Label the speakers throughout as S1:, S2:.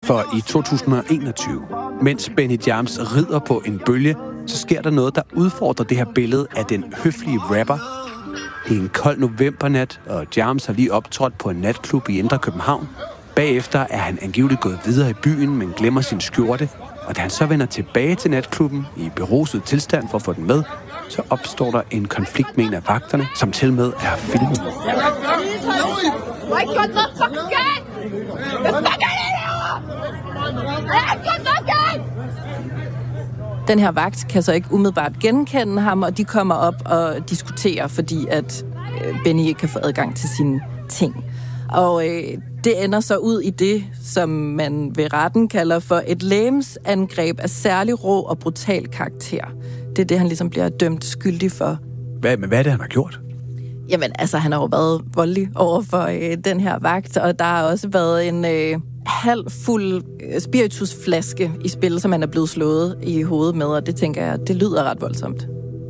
S1: For i 2021, mens Benny Jams rider på en bølge, så sker der noget, der udfordrer det her billede af den høflige rapper. Det er en kold novembernat, og Jams har lige optrådt på en natklub i Indre København. Bagefter er han angiveligt gået videre i byen, men glemmer sin skjorte. Og da han så vender tilbage til natklubben i beruset tilstand for at få den med, så opstår der en konflikt med en af vagterne, som til med er filmet.
S2: Den her vagt kan så ikke umiddelbart genkende ham, og de kommer op og diskuterer, fordi at Benny ikke kan få adgang til sine ting. Og det ender så ud i det, som man ved retten kalder for et legemsangreb af særlig rå og brutal karakter. Det er det, han ligesom bliver dømt skyldig for.
S1: Hvad er det, han har gjort?
S2: Jamen, altså, han har jo været voldelig over for den her vagt, og der har også været en halvfuld spiritusflaske i spil, som han er blevet slået i hovedet med, og det tænker jeg, det lyder ret voldsomt.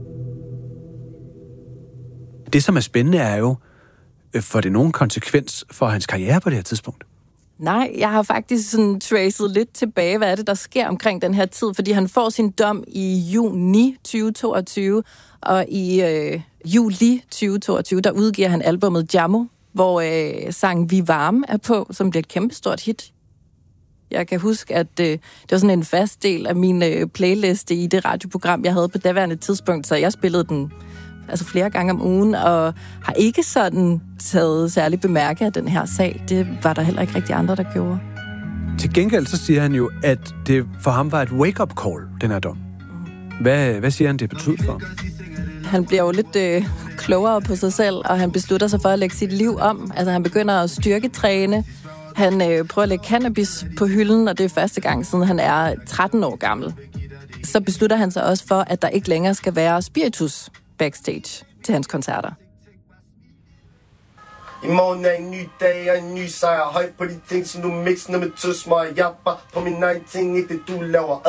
S1: Det, som er spændende, er jo, får det nogen konsekvens for hans karriere på det her tidspunkt?
S2: Nej, jeg har faktisk sådan tracet lidt tilbage, hvad er det, der sker omkring den her tid, fordi han får sin dom i juni 2022, og i juli 2022, der udgiver han albumet Jammo, hvor sangen Vi Varme er på, som bliver et kæmpestort hit. Jeg kan huske, at det var sådan en fast del af min playliste i det radioprogram, jeg havde på daværende tidspunkt, så jeg spillede den altså flere gange om ugen, og har ikke sådan taget særlig bemærke af den her sag. Det var der heller ikke rigtig andre, der gjorde.
S1: Til gengæld så siger han jo, at det for ham var et wake-up call, den her dom. Hvad siger han, det betyder for ham?
S2: Han bliver jo lidt klogere på sig selv, og han beslutter sig for at lægge sit liv om. Altså han begynder at styrketræne. Han prøver at lægge cannabis på hylden, og det er første gang, siden han er 13 år gammel. Så beslutter han sig også for, at der ikke længere skal være spiritus backstage til hans koncerter.
S3: I morgen er en ny dag og en ny sejr. Høj på de ting, som du mixer med tøsmer. Jeg bare på min egen ting, ikke det du laver.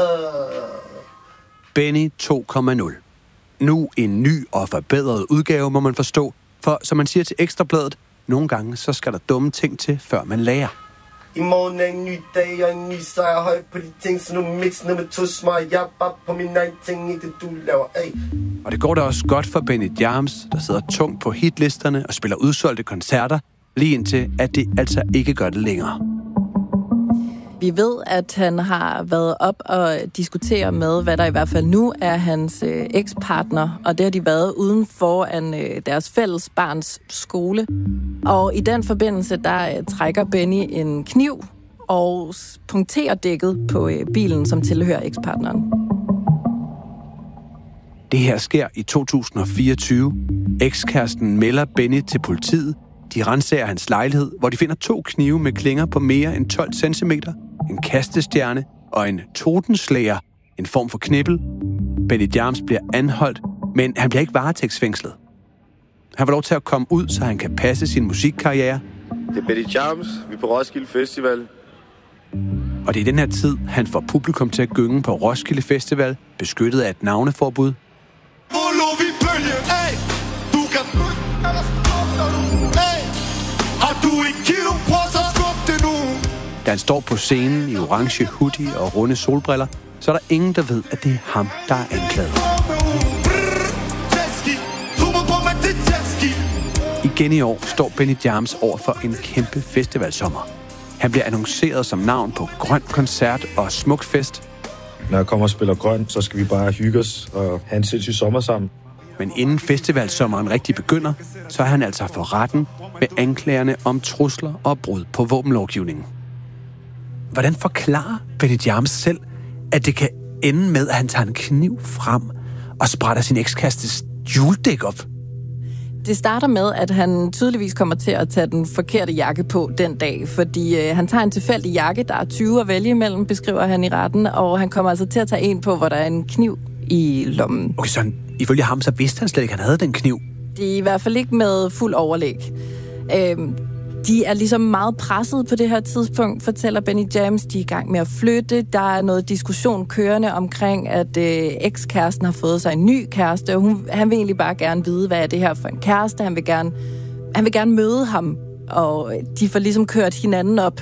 S1: Benny 2.0. Nu en ny og forbedret udgave, må man forstå. For som man siger til Ekstrabladet, nogle gange så skal der dumme ting til, før man lærer.
S3: I morgen er en ny dag og en ny sejr. Høj på de ting, som du mixer med tøsmer. Jeg bare på min egen ting, ikke det du laver.
S1: Og det går da også godt for Benny Jams, der sidder tungt på hitlisterne og spiller udsolgte koncerter, lige indtil at det altså ikke gør det længere.
S2: Vi ved, at han har været op og diskutere med, hvad der i hvert fald nu er hans ekspartner, og det har de været uden foran deres fælles barns skole. Og i den forbindelse, der trækker Benny en kniv og punkterer dækket på bilen, som tilhører ekspartneren.
S1: Det her sker i 2024. Ekskæresten melder Benny til politiet. De ransager hans lejlighed, hvor de finder 2 knive med klinger på mere end 12 cm, en kastestjerne og en totenslager, en form for knibbel. Benny Jams bliver anholdt, men han bliver ikke varetægtsfængslet. Han får lov til at komme ud, så han kan passe sin musikkarriere.
S3: Det er Benny Jams, vi er på Roskilde Festival.
S1: Og det er i den her tid, han får publikum til at gynge på Roskilde Festival, beskyttet af et navneforbud. Da han står på scenen i orange hoodie og runde solbriller, så er der ingen, der ved, at det er ham, der er anklaget. Igen i år står Benny Jams over for en kæmpe festivalsommer. Han bliver annonceret som navn på Grøn Koncert og Smuk Fest.
S4: Når jeg kommer og spiller grøn, så skal vi bare hygge os og have en sindssyg sommer sammen.
S1: Men inden festivalsommeren rigtig begynder, så er han altså for retten med anklagerne om trusler og brud på våbenlovgivningen. Hvordan forklarer Benny Jams selv, at det kan ende med, at han tager en kniv frem og sprætter sin ekskærestes juledæk op?
S2: Det starter med, at han tydeligvis kommer til at tage den forkerte jakke på den dag, fordi han tager en tilfældig jakke, der er 20 at vælge imellem, beskriver han i retten, og han kommer altså til at tage en på, hvor der er en kniv i lommen.
S1: Okay, så ifølge ham, så vidste han slet ikke, at han havde den kniv.
S2: Det er i hvert fald ikke med fuld overlæg. De er ligesom meget presset på det her tidspunkt, fortæller Benny Jams. De er i gang med at flytte. Der er noget diskussion kørende omkring, at ekskæresten har fået sig en ny kæreste, og han vil egentlig bare gerne vide, hvad er det her for en kæreste. Han vil gerne møde ham, og de får ligesom kørt hinanden op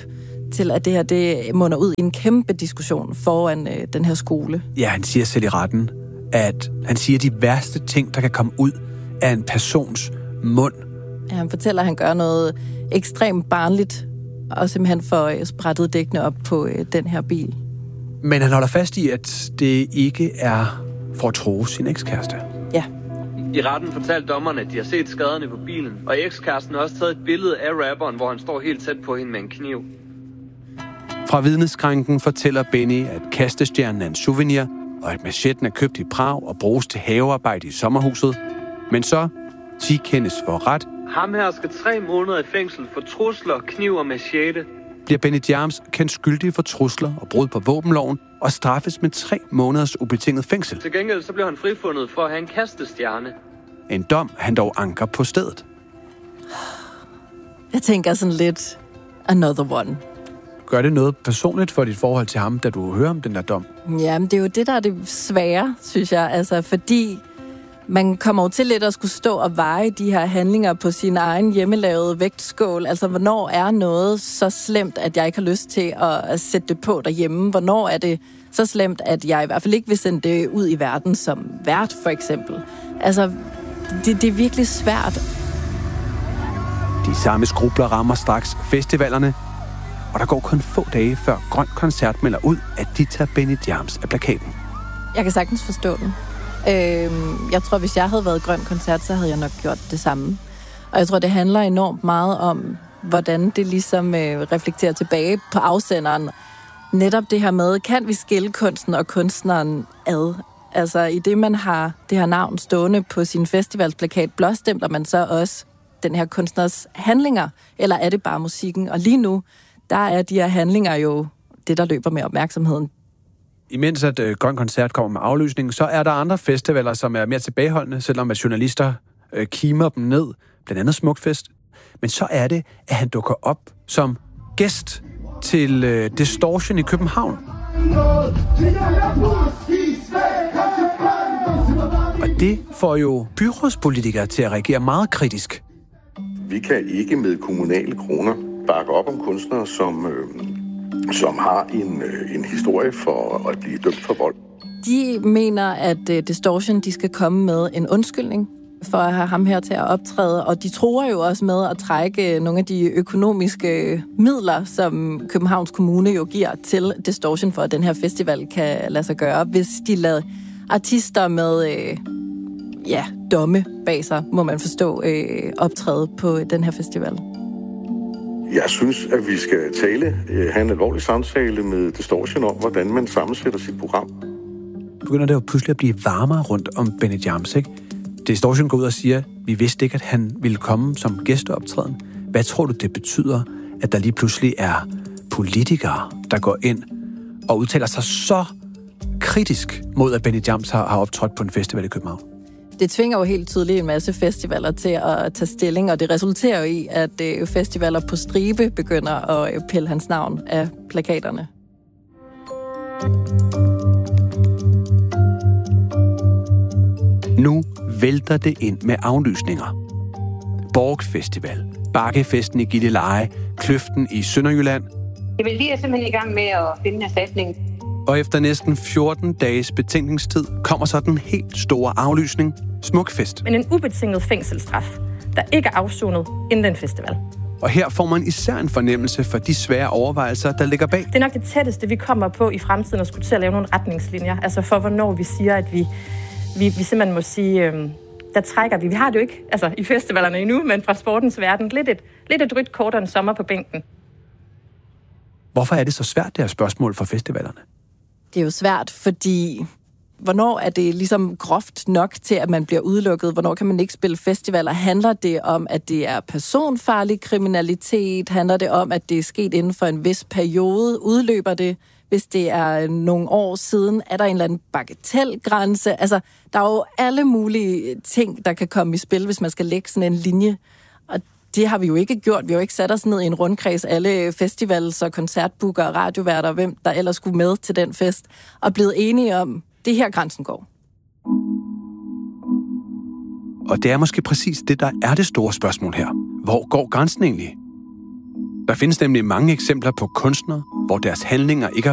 S2: til, at det her det munder ud i en kæmpe diskussion foran den her skole.
S1: Ja, han siger selv i retten, at han siger de værste ting, der kan komme ud af en persons mund.
S2: Ja, han fortæller, at han gør noget ekstremt barnligt, og simpelthen får sprættet dækkene op på den her bil.
S1: Men han holder fast i, at det ikke er for at tro sin ekskæreste.
S2: Ja.
S5: I retten fortalte dommerne, at de har set skaderne på bilen, og ekskæresten har også taget et billede af rapperen, hvor han står helt tæt på hende med en kniv.
S1: Fra vidneskranken fortæller Benny, at kastestjernen er en souvenir, og at machetten er købt i Prag og bruges til havearbejde i sommerhuset. Men så, 10 kendes for ret.
S5: Ham her skal 3 måneder i fængsel for trusler, kniv og machete.
S1: Bliver Benny Diams kendt skyldig for trusler og brud på våbenloven og straffes med 3 måneders ubetinget fængsel.
S5: Til gengæld så bliver han frifundet for at have en kastestjerne.
S1: En dom, han dog anker på stedet.
S2: Jeg tænker sådan lidt, another one.
S1: Gør det noget personligt for dit forhold til ham, da du hører om den der dom?
S2: Jamen, det er jo det, der er det svære, synes jeg. Altså, fordi man kommer jo til lidt at skulle stå og veje de her handlinger på sin egen hjemmelavede vægtskål. Altså, hvornår er noget så slemt, at jeg ikke har lyst til at sætte det på derhjemme? Hvornår er det så slemt, at jeg i hvert fald ikke vil sende det ud i verden som vært, for eksempel? Altså, det er virkelig svært.
S1: De samme skrubler rammer straks festivalerne, og der går kun få dage før Grøn Koncert melder ud, at de tager Benny Diams af plakaten.
S2: Jeg kan sagtens forstå den. Jeg tror, hvis jeg havde været Grøn Koncert, så havde jeg nok gjort det samme. Og jeg tror, det handler enormt meget om, hvordan det ligesom reflekterer tilbage på afsenderen. Netop det her med, kan vi skille kunsten og kunstneren ad? Altså, i det, man har det her navn stående på sin festivalsplakat, blåstempler man så også den her kunstners handlinger, eller er det bare musikken? Og lige nu, der er de her handlinger jo det, der løber med opmærksomheden.
S1: Imens at Grøn Koncert kommer med aflysningen, så er der andre festivaler, som er mere tilbageholdende, selvom at journalister kimer dem ned, blandt andet Smukfest. Men så er det, at han dukker op som gæst til Distortion i København. Og det får jo byrådspolitikere til at reagere meget kritisk.
S6: Vi kan ikke med kommunale kroner bakke op om kunstnere, som har en historie for at blive dømt for vold.
S2: De mener, at Distortion de skal komme med en undskyldning for at have ham her til at optræde, og de tror jo også med at trække nogle af de økonomiske midler, som Københavns Kommune jo giver til Distortion, for at den her festival kan lade sig gøre, hvis de lader artister med domme bag sig, må man forstå, optræde på den her festival.
S6: Jeg synes, at vi skal have en alvorlig samtale med Distortion om, hvordan man sammensætter sit program.
S1: Begynder det jo pludselig at blive varmere rundt om Benny Diams, ikke? Distortion går ud og siger, vi vidste ikke, at han ville komme som gæsteoptræden. Hvad tror du, det betyder, at der lige pludselig er politikere, der går ind og udtaler sig så kritisk mod, at Benny Diams har optrådt på en festival i København?
S2: Det tvinger jo helt tydeligt en masse festivaler til at tage stilling, og det resulterer jo i, at festivaler på stribe begynder at pille hans navn af plakaterne.
S1: Nu vælter det ind med aflysninger. Borg Festival, Bakkefesten i Gilleleje, Kløften i Sønderjylland.
S7: Vi er simpelthen i gang med at finde en erstatning.
S1: Og efter næsten 14 dages betænkningstid kommer så den helt store aflysning, Smukfest.
S8: Men en ubetinget fængselsstraf, der ikke er afsonet inden den festival.
S1: Og her får man især en fornemmelse for de svære overvejelser, der ligger bag.
S8: Det er nok det tætteste, vi kommer på i fremtiden at skulle til at lave nogle retningslinjer. Altså for hvornår vi siger, at vi simpelthen må sige, der trækker vi. Vi har det jo ikke i festivalerne endnu, men fra sportens verden lidt et rødt kort og en sommer på bænken.
S1: Hvorfor er det så svært, det her spørgsmål for festivalerne?
S2: Det er jo svært, fordi hvornår er det ligesom groft nok til, at man bliver udelukket? Hvornår kan man ikke spille festivaler? Handler det om, at det er personfarlig kriminalitet? Handler det om, at det er sket inden for en vis periode? Udløber det, hvis det er nogle år siden? Er der en eller anden bagatelgrænse? Altså, der er jo alle mulige ting, der kan komme i spil, hvis man skal lægge sådan en linje. Og det har vi jo ikke gjort. Vi har jo ikke sat os ned i en rundkreds, alle festivals- og koncertbookere og radioværter, hvem der ellers skulle med til den fest, og blevet enige om, det her grænsen går.
S1: Og det er måske præcis det, der er det store spørgsmål her. Hvor går grænsen egentlig? Der findes nemlig mange eksempler på kunstnere, hvor deres handlinger ikke